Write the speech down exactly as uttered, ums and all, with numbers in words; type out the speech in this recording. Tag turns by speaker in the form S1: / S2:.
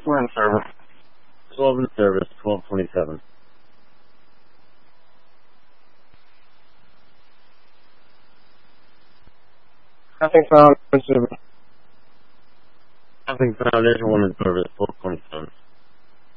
S1: We're in service.
S2: twelve in service, twelve twenty-seven.
S1: Nothing found in service.
S2: Nothing found, there's one in service, twelve twenty-seven.